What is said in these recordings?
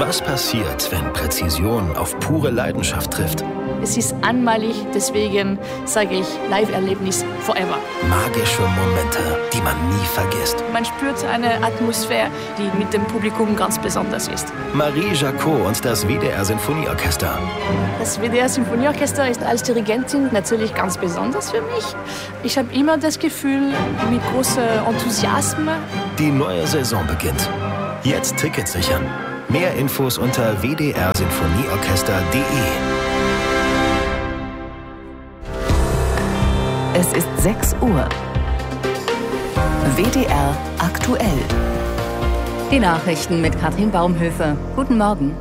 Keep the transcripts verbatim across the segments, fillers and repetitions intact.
Was passiert, wenn Präzision auf pure Leidenschaft trifft? Es ist einmalig, deswegen sage ich Live-Erlebnis forever. Magische Momente, die man nie vergisst. Man spürt eine Atmosphäre, die mit dem Publikum ganz besonders ist. Marie Jacot und das W D R-Sinfonieorchester. Das W D R-Sinfonieorchester ist als Dirigentin natürlich ganz besonders für mich. Ich habe immer das Gefühl, mit großem Enthusiasmus. Die neue Saison beginnt. Jetzt Tickets sichern. Mehr Infos unter w d r sinfonieorchester punkt d e. Es ist sechs Uhr. W D R aktuell. Die Nachrichten mit Katrin Baumhöfer. Guten Morgen.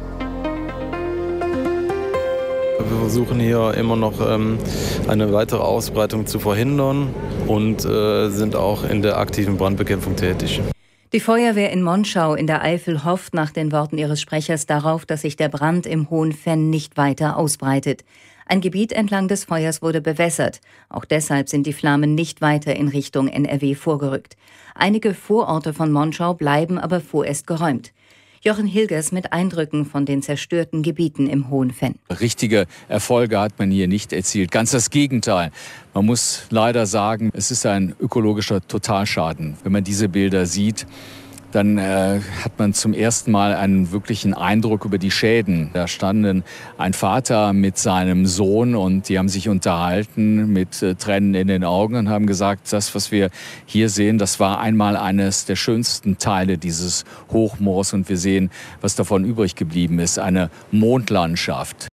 Wir versuchen hier immer noch ähm, eine weitere Ausbreitung zu verhindern und äh, sind auch in der aktiven Brandbekämpfung tätig. Die Feuerwehr in Monschau in der Eifel hofft nach den Worten ihres Sprechers darauf, dass sich der Brand im Hohen Venn nicht weiter ausbreitet. Ein Gebiet entlang des Feuers wurde bewässert. Auch deshalb sind die Flammen nicht weiter in Richtung N R W vorgerückt. Einige Vororte von Monschau bleiben aber vorerst geräumt. Jochen Hilgers mit Eindrücken von den zerstörten Gebieten im Hohen Venn. Richtige Erfolge hat man hier nicht erzielt. Ganz das Gegenteil. Man muss leider sagen, es ist ein ökologischer Totalschaden. Wenn man diese Bilder sieht, dann äh, hat man zum ersten Mal einen wirklichen Eindruck über die Schäden. Da standen ein Vater mit seinem Sohn und die haben sich unterhalten mit äh, Tränen in den Augen und haben gesagt, das, was wir hier sehen, das war einmal eines der schönsten Teile dieses Hochmoors und wir sehen, was davon übrig geblieben ist, eine Mondlandschaft.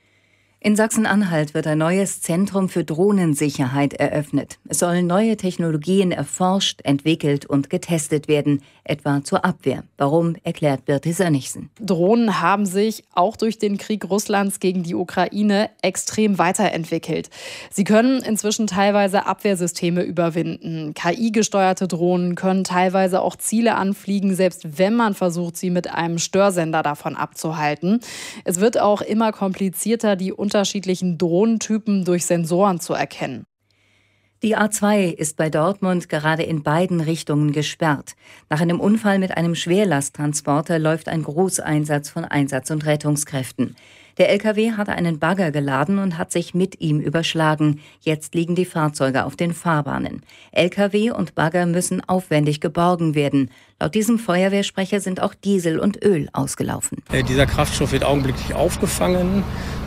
In Sachsen-Anhalt wird ein neues Zentrum für Drohnensicherheit eröffnet. Es sollen neue Technologien erforscht, entwickelt und getestet werden, etwa zur Abwehr. Warum, erklärt Birte Sönnigsen. Drohnen haben sich auch durch den Krieg Russlands gegen die Ukraine extrem weiterentwickelt. Sie können inzwischen teilweise Abwehrsysteme überwinden. K I-gesteuerte Drohnen können teilweise auch Ziele anfliegen, selbst wenn man versucht, sie mit einem Störsender davon abzuhalten. Es wird auch immer komplizierter, die unterschiedlichen Drohnentypen durch Sensoren zu erkennen. Die A zwei ist bei Dortmund gerade in beiden Richtungen gesperrt. Nach einem Unfall mit einem Schwerlasttransporter läuft ein Großeinsatz von Einsatz- und Rettungskräften. Der L K W hatte einen Bagger geladen und hat sich mit ihm überschlagen. Jetzt liegen die Fahrzeuge auf den Fahrbahnen. L K W und Bagger müssen aufwendig geborgen werden. Laut diesem Feuerwehrsprecher sind auch Diesel und Öl ausgelaufen. Äh, dieser Kraftstoff wird augenblicklich aufgefangen.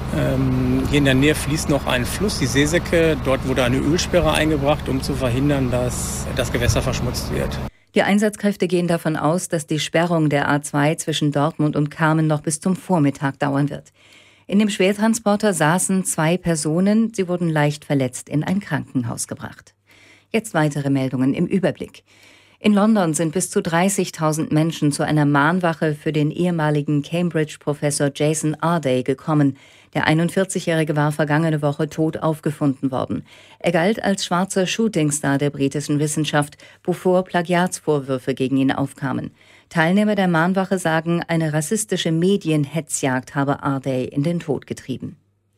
Ähm, hier in der Nähe fließt noch ein Fluss, die Seesäcke. Dort wurde eine Ölsperre eingebracht, um zu verhindern, dass das Gewässer verschmutzt wird. Die Einsatzkräfte gehen davon aus, dass die Sperrung der A zwei zwischen Dortmund und Kamen noch bis zum Vormittag dauern wird. In dem Schwertransporter saßen zwei Personen. Sie wurden leicht verletzt in ein Krankenhaus gebracht. Jetzt weitere Meldungen im Überblick. In London sind bis zu dreißigtausend Menschen zu einer Mahnwache für den ehemaligen Cambridge-Professor Jason Arday gekommen. Der einundvierzigjährige war vergangene Woche tot aufgefunden worden. Er galt als schwarzer Shootingstar der britischen Wissenschaft, bevor Plagiatsvorwürfe gegen ihn aufkamen. Teilnehmer der Mahnwache sagen, eine rassistische Medienhetzjagd habe Arday in den Tod getrieben.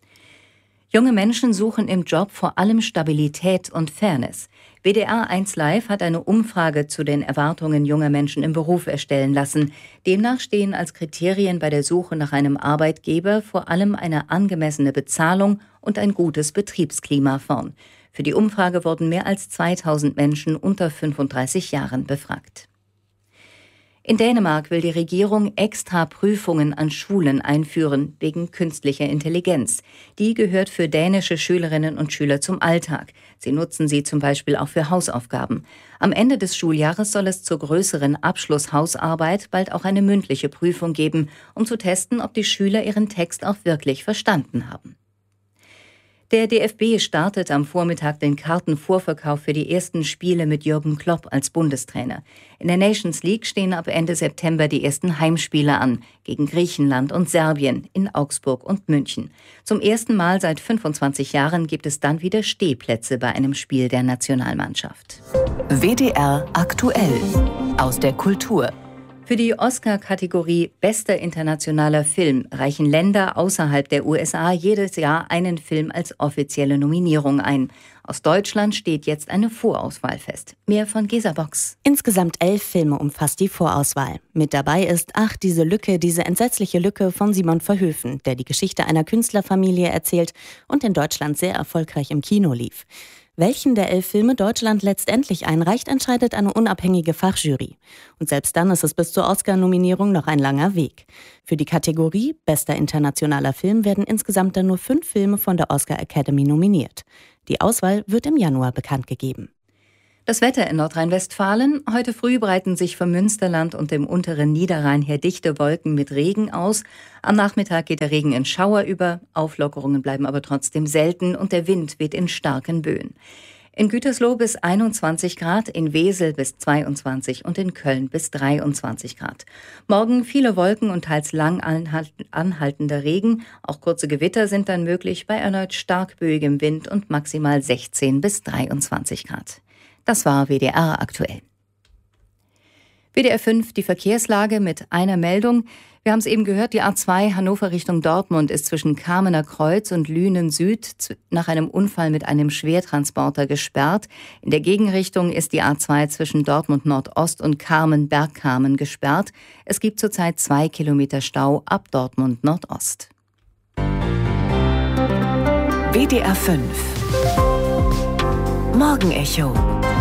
Junge Menschen suchen im Job vor allem Stabilität und Fairness. W D R eins Live hat eine Umfrage zu den Erwartungen junger Menschen im Beruf erstellen lassen. Demnach stehen als Kriterien bei der Suche nach einem Arbeitgeber vor allem eine angemessene Bezahlung und ein gutes Betriebsklima vorn. Für die Umfrage wurden mehr als zweitausend Menschen unter fünfunddreißig Jahren befragt. In Dänemark will die Regierung extra Prüfungen an Schulen einführen, wegen künstlicher Intelligenz. Die gehört für dänische Schülerinnen und Schüler zum Alltag. Sie nutzen sie zum Beispiel auch für Hausaufgaben. Am Ende des Schuljahres soll es zur größeren Abschlusshausarbeit bald auch eine mündliche Prüfung geben, um zu testen, ob die Schüler ihren Text auch wirklich verstanden haben. Der D F B startet am Vormittag den Kartenvorverkauf für die ersten Spiele mit Jürgen Klopp als Bundestrainer. In der Nations League stehen ab Ende September die ersten Heimspiele an, gegen Griechenland und Serbien, in Augsburg und München. Zum ersten Mal seit fünfundzwanzig Jahren gibt es dann wieder Stehplätze bei einem Spiel der Nationalmannschaft. W D R aktuell aus der Kultur. Für die Oscar-Kategorie Bester internationaler Film reichen Länder außerhalb der U S A jedes Jahr einen Film als offizielle Nominierung ein. Aus Deutschland steht jetzt eine Vorauswahl fest. Mehr von Gesa Box. Insgesamt elf Filme umfasst die Vorauswahl. Mit dabei ist Ach, diese Lücke, diese entsetzliche Lücke von Simon Verhoeven, der die Geschichte einer Künstlerfamilie erzählt und in Deutschland sehr erfolgreich im Kino lief. Welchen der elf Filme Deutschland letztendlich einreicht, entscheidet eine unabhängige Fachjury. Und selbst dann ist es bis zur Oscar-Nominierung noch ein langer Weg. Für die Kategorie Bester internationaler Film werden insgesamt dann nur fünf Filme von der Oscar Academy nominiert. Die Auswahl wird im Januar bekannt gegeben. Das Wetter in Nordrhein-Westfalen. Heute früh breiten sich vom Münsterland und dem unteren Niederrhein her dichte Wolken mit Regen aus. Am Nachmittag geht der Regen in Schauer über. Auflockerungen bleiben aber trotzdem selten und der Wind weht in starken Böen. In Gütersloh bis einundzwanzig Grad, in Wesel bis zweiundzwanzig und in Köln bis dreiundzwanzig Grad. Morgen viele Wolken und teils lang anhaltender Regen. Auch kurze Gewitter sind dann möglich bei erneut stark böigem Wind und maximal sechzehn bis dreiundzwanzig Grad. Das war W D R aktuell. W D R fünf, die Verkehrslage mit einer Meldung. Wir haben es eben gehört, die A zwei Hannover Richtung Dortmund ist zwischen Kamener Kreuz und Lünen Süd nach einem Unfall mit einem Schwertransporter gesperrt. In der Gegenrichtung ist die A zwei zwischen Dortmund Nordost und Karmen-Bergkamen gesperrt. Es gibt zurzeit zwei Kilometer Stau ab Dortmund Nordost. W D R fünf Morgenecho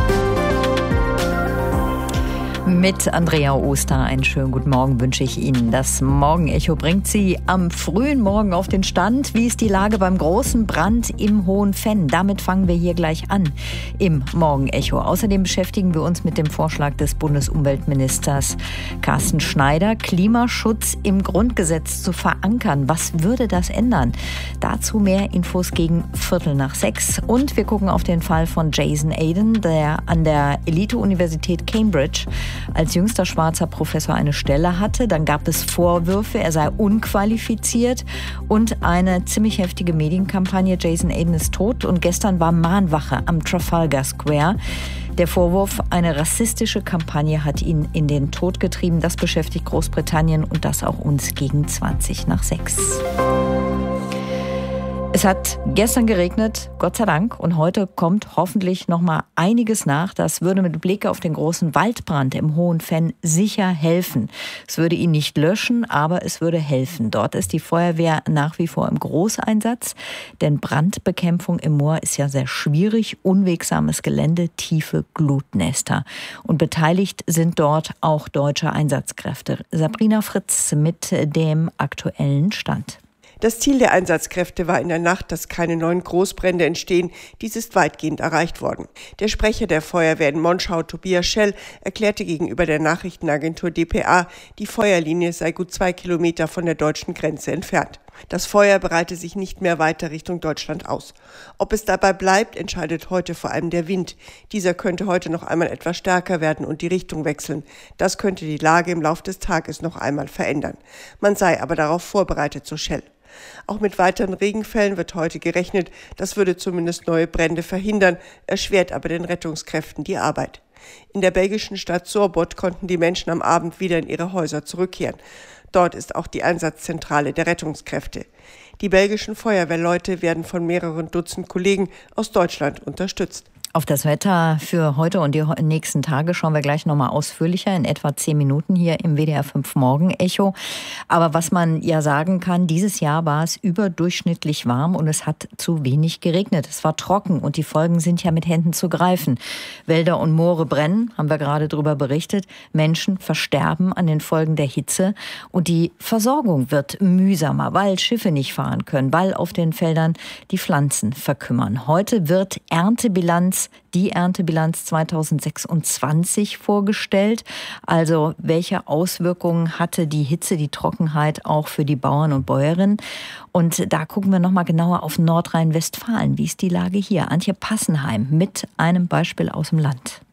mit Andrea Oster. Einen schönen guten Morgen wünsche ich Ihnen. Das Morgenecho bringt Sie am frühen Morgen auf den Stand. Wie ist die Lage beim großen Brand im Hohenfenn? Damit fangen wir hier gleich an im Morgenecho. Außerdem beschäftigen wir uns mit dem Vorschlag des Bundesumweltministers Carsten Schneider, Klimaschutz im Grundgesetz zu verankern. Was würde das ändern? Dazu mehr Infos gegen Viertel nach sechs. Und wir gucken auf den Fall von Jason Aden, der an der Elite-Universität Cambridge als jüngster schwarzer Professor eine Stelle hatte. Dann gab es Vorwürfe, er sei unqualifiziert und eine ziemlich heftige Medienkampagne. Jason Aden ist tot und gestern war Mahnwache am Trafalgar Square. Der Vorwurf, eine rassistische Kampagne hat ihn in den Tod getrieben. Das beschäftigt Großbritannien und das auch uns gegen zwanzig nach sechs. Es hat gestern geregnet, Gott sei Dank, und heute kommt hoffentlich noch mal einiges nach. Das würde mit Blick auf den großen Waldbrand im Hohenfenn sicher helfen. Es würde ihn nicht löschen, aber es würde helfen. Dort ist die Feuerwehr nach wie vor im Großeinsatz, denn Brandbekämpfung im Moor ist ja sehr schwierig, unwegsames Gelände, tiefe Glutnester. Und beteiligt sind dort auch deutsche Einsatzkräfte. Sabrina Fritz mit dem aktuellen Stand. Das Ziel der Einsatzkräfte war in der Nacht, dass keine neuen Großbrände entstehen. Dies ist weitgehend erreicht worden. Der Sprecher der Feuerwehr in Monschau, Tobias Schell, erklärte gegenüber der Nachrichtenagentur D P A, die Feuerlinie sei gut zwei Kilometer von der deutschen Grenze entfernt. Das Feuer breite sich nicht mehr weiter Richtung Deutschland aus. Ob es dabei bleibt, entscheidet heute vor allem der Wind. Dieser könnte heute noch einmal etwas stärker werden und die Richtung wechseln. Das könnte die Lage im Laufe des Tages noch einmal verändern. Man sei aber darauf vorbereitet, so Schell. Auch mit weiteren Regenfällen wird heute gerechnet. Das würde zumindest neue Brände verhindern, erschwert aber den Rettungskräften die Arbeit. In der belgischen Stadt Sorbot konnten die Menschen am Abend wieder in ihre Häuser zurückkehren. Dort ist auch die Einsatzzentrale der Rettungskräfte. Die belgischen Feuerwehrleute werden von mehreren Dutzend Kollegen aus Deutschland unterstützt. Auf das Wetter für heute und die nächsten Tage schauen wir gleich nochmal ausführlicher in etwa zehn Minuten hier im W D R fünf Morgenecho. Aber was man ja sagen kann, dieses Jahr war es überdurchschnittlich warm und es hat zu wenig geregnet. Es war trocken und die Folgen sind ja mit Händen zu greifen. Wälder und Moore brennen, haben wir gerade darüber berichtet. Menschen versterben an den Folgen der Hitze und die Versorgung wird mühsamer, weil Schiffe nicht fahren können, weil auf den Feldern die Pflanzen verkümmern. Heute wird Erntebilanz die Erntebilanz zweitausendsechsundzwanzig vorgestellt. Also welche Auswirkungen hatte die Hitze, die Trockenheit auch für die Bauern und Bäuerinnen? Und da gucken wir nochmal genauer auf Nordrhein-Westfalen. Wie ist die Lage hier? Antje Passenheim mit einem Beispiel aus dem Land.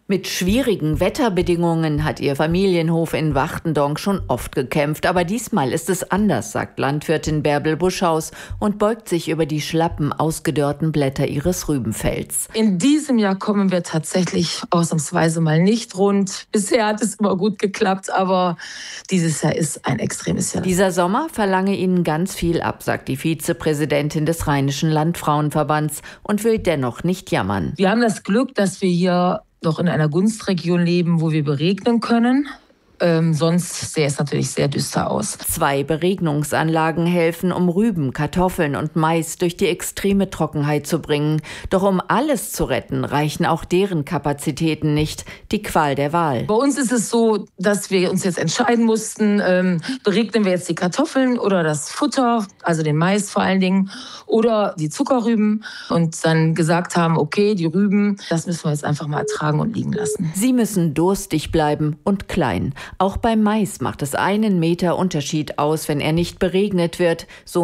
Mit schwierigen Wetterbedingungen hat ihr Familienhof in Wachtendonk schon oft gekämpft. Aber diesmal ist es anders, sagt Landwirtin Bärbel Buschhaus und beugt sich über die schlappen, ausgedörrten Blätter ihres Rübenfelds. In diesem Jahr kommen wir tatsächlich ausnahmsweise mal nicht rund. Bisher hat es immer gut geklappt, aber dieses Jahr ist ein extremes Jahr. Dieser Sommer verlange ihnen ganz viel ab, sagt die Vizepräsidentin des Rheinischen Landfrauenverbands und will dennoch nicht jammern. Wir haben das Glück, dass wir hier noch in einer Gunstregion leben, wo wir beregnen können. Ähm, sonst sähe es natürlich sehr düster aus. Zwei Beregnungsanlagen helfen, um Rüben, Kartoffeln und Mais durch die extreme Trockenheit zu bringen. Doch um alles zu retten, reichen auch deren Kapazitäten nicht. Die Qual der Wahl. Bei uns ist es so, dass wir uns jetzt entscheiden mussten, ähm, beregnen wir jetzt die Kartoffeln oder das Futter, also den Mais vor allen Dingen, oder die Zuckerrüben. Und dann gesagt haben, okay, die Rüben, das müssen wir jetzt einfach mal ertragen und liegen lassen. Sie müssen durstig bleiben und klein. Auch beim Mais macht es einen Meter Unterschied aus, wenn er nicht beregnet wird. So